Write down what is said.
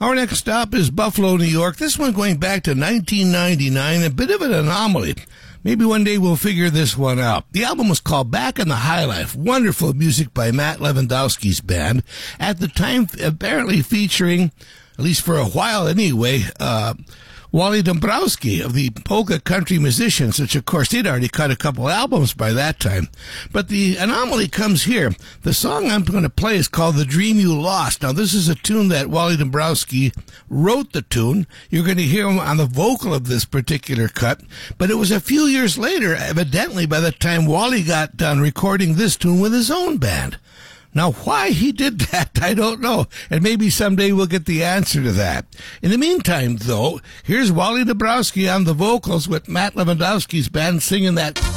Our next stop is Buffalo, New York. This one going back to 1999, a bit of an anomaly. Maybe one day we'll figure this one out. The album was called Back in the High Life. Wonderful music by Matt Lewandowski's band. At the time, apparently featuring, at least for a while anyway, Wally Dombrowski of the Polka Country Musicians, which of course they'd already cut a couple albums by that time. But the anomaly comes here. The song I'm going to play is called The Dream You Lost. Now this is a tune that Wally Dombrowski wrote the tune. You're going to hear him on the vocal of this particular cut. But it was a few years later, evidently by the time Wally got done recording this tune with his own band. Now, why he did that, I don't know. And maybe someday we'll get the answer to that. In the meantime, though, here's Wally Dombrowski on the vocals with Matt Lewandowski's band singing that